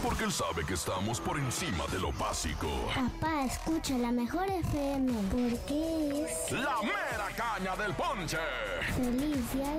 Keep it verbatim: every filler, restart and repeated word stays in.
porque él sabe que estamos por encima de lo básico. Papá, escucha la mejor F M, porque es... ¡La mera caña del ponche! Feliz día